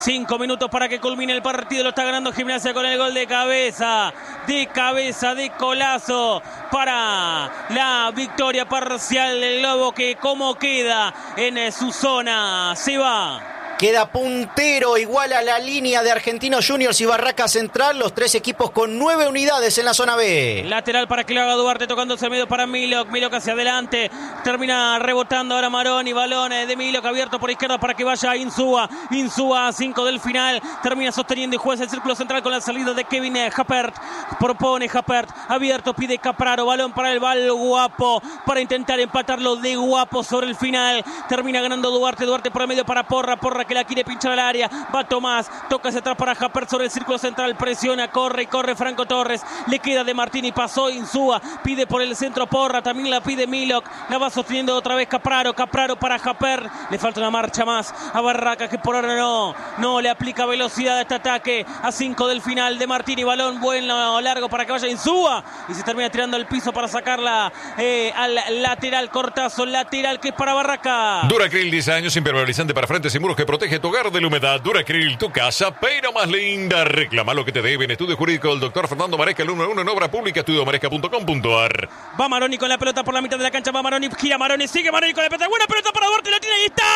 5 minutos para que culmine el partido. Lo está ganando Gimnasia con el gol de cabeza, de Colazo, para la victoria parcial del Lobo, que como queda en su zona. Se va. Queda puntero, igual a la línea de Argentinos Juniors y Barracas Central, los tres equipos con 9 unidades en la zona B. Lateral para que lo haga Duarte, tocándose medio para Milok hacia adelante, termina rebotando ahora Maroni, balón de Milok abierto por izquierda para que vaya Insúa a 5 del final, termina sosteniendo y jueza el círculo central con la salida de Kevin Japert, propone Japert, abierto, pide Capraro, balón para el Guapo, para intentar empatarlo de Guapo sobre el final, termina ganando Duarte por el medio para Porra que la quiere pinchar al área, va Tomás, toca hacia atrás para Japert sobre el círculo central, presiona, corre Franco Torres, le queda de Martini, pasó Insúa, pide por el centro Porra, también la pide Milok, la va sosteniendo otra vez Capraro para Japert, le falta una marcha más a Barracas, que por ahora no le aplica velocidad a este ataque, a 5 del final de Martini, balón bueno largo para que vaya Insúa, y se termina tirando al piso para sacarla al lateral, cortazo lateral que es para Barracas. Duracril, 10 años, impermeabilizante para frentes y muros que protege tu hogar de la humedad. Duracril, tu casa, pero más linda. Reclama lo que te deben. Estudio jurídico del doctor Fernando Maresca, el 1 en obra pública, estudiomaresca.com.ar. Va Maroni con la pelota por la mitad de la cancha, va Maroni, gira Maroni, sigue Maroni con la pelota, buena pelota para Duarte, lo tiene y está.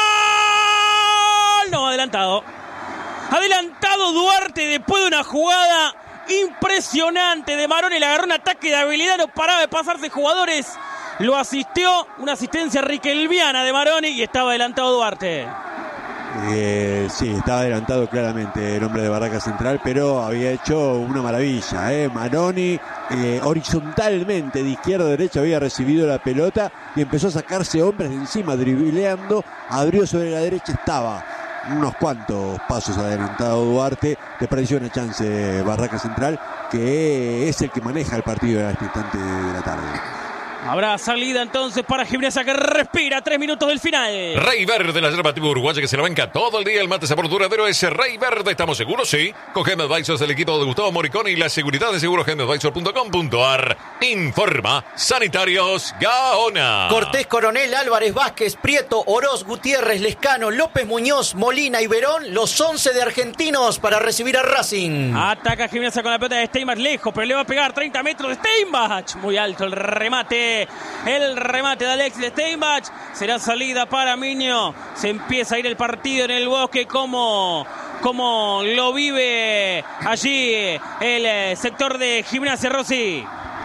No, adelantado Duarte después de una jugada impresionante de Maroni, le agarró un ataque de habilidad, no paraba de pasarse jugadores, lo asistió, una asistencia riquelviana de Maroni y estaba adelantado Duarte. Sí, estaba adelantado claramente el hombre de Barracas Central, pero había hecho una maravilla. Maroni horizontalmente de izquierda a derecha había recibido la pelota y empezó a sacarse hombres de encima, dribleando, abrió sobre la derecha, estaba unos cuantos pasos adelantado Duarte, desperdició una chance Barracas Central, que es el que maneja el partido a este instante de la tarde. Habrá salida entonces para Gimnasia, que respira 3 minutos del final. Rey Verde, la alternativa uruguaya que se la banca todo el día. El mate sabor duradero es Rey Verde. ¿Estamos seguros? Sí. Con Gem Advisors, el equipo de Gustavo Moriconi y la seguridad de seguro gemadvisor.com.ar. Informa Sanitarios Gaona. Cortés, Coronel, Álvarez, Vázquez, Prieto, Oroz, Gutiérrez, Lescano, López, Muñoz, Molina y Verón, los 11 de Argentinos para recibir a Racing. Ataca Gimnasia con la pelota de Steinbach, lejos, pero le va a pegar 30 metros de Steinbach. Muy alto el remate. El remate de Alexis Steinbach. Será salida para Miño. Se empieza a ir el partido en el Bosque como lo vive allí el sector de Gimnasia, Rossi.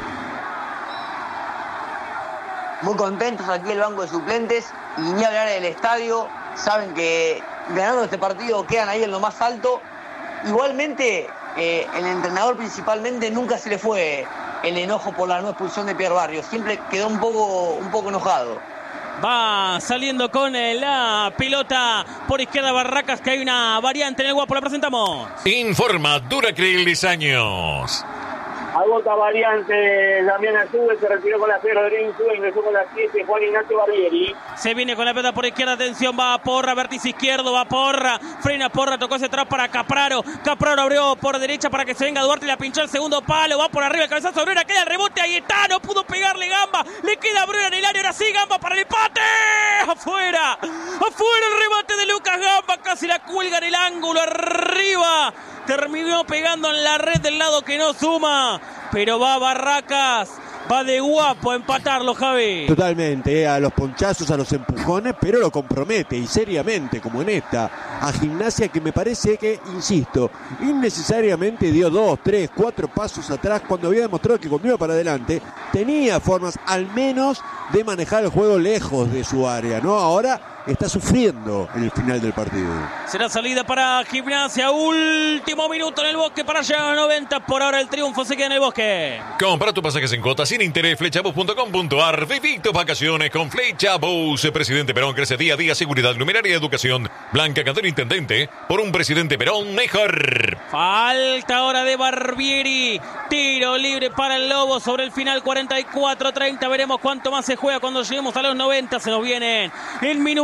Muy contentos aquí el banco de suplentes y ni hablar del estadio. Saben que ganando este partido quedan ahí en lo más alto. Igualmente el entrenador principalmente nunca se le fue el enojo por la no expulsión de Pierre Barrios, siempre quedó un poco enojado. Va saliendo con la pelota por izquierda Barracas, que hay una variante en el Guapo, la presentamos. Informa Duracril, 10 años. Agota variante, Damián Azube se retiró con la 0, Rodríguez Azube ingresó con la 7, Juan Ignacio Barbieri. Se viene con la pelota por izquierda, atención, va a Porra, vértice izquierdo, va Porra, frena Porra, tocó hacia atrás para Capraro abrió por derecha para que se venga Duarte, la pinchó el segundo palo, va por arriba, el cabezazo de Brera, queda el rebote, ahí está, no pudo pegarle Gamba, le queda Brera en el área, ahora sí, Gamba para el empate, afuera el remate de Lucas Gamba, casi la cuelga en el ángulo, arriba, terminó pegando en la red del lado que no suma, pero va Barracas, va de Guapo a empatarlo, Javi. Totalmente, a los ponchazos, a los empujones, pero lo compromete y seriamente, como en esta, a Gimnasia, que me parece que, insisto, innecesariamente dio 2, 3, 4 pasos atrás cuando había demostrado que cuando iba para adelante tenía formas al menos de manejar el juego lejos de su área, ¿no? Ahora está sufriendo en el final del partido. Será salida para Gimnasia, último minuto en el Bosque para llegar a 90, por ahora el triunfo se queda en el Bosque. Compra tus pasajes en cuotas sin interés, flechabus.com.ar. Viví tus vacaciones con Flechabus. Presidente Perón crece día a día, seguridad, numeraria, educación. Blanca Cantero, intendente, por un Presidente Perón mejor. Falta ahora de Barbieri, tiro libre para el Lobo sobre el final, 44-30, veremos cuánto más se juega cuando lleguemos a los 90, se nos viene el minuto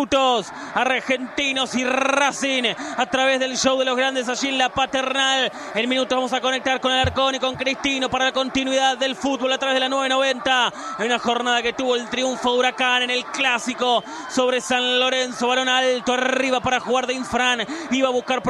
minutos. Argentinos y Racing a través del show de los grandes allí en la Paternal. En minutos vamos a conectar con Alarcón y con Cristino para la continuidad del fútbol a través de la 990. En una jornada que tuvo el triunfo de Huracán en el clásico sobre San Lorenzo. Balón alto arriba para jugar de Infran. Iba a buscar